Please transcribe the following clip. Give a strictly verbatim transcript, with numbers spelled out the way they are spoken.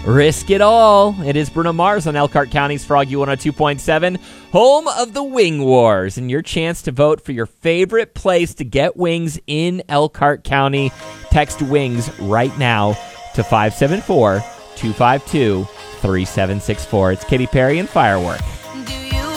Risk it all. It is Bruno Mars on Elkhart County's Froggy one oh two point seven, home of the Wing Wars, and your chance to vote for your favorite place to get wings in Elkhart County. Text WINGS right now to five seven four, two five two, three seven six four. It's Katy Perry and Firework.